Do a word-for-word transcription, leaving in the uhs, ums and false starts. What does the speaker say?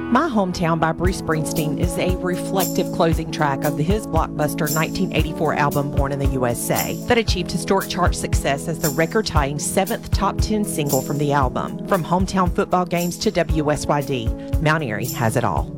My Hometown by Bruce Springsteen is a reflective closing track of his blockbuster nineteen eighty-four album Born in the U S A that achieved historic chart success as the record-tying seventh top ten single from the album. From hometown football games to W S Y D, Mount Airy has it all.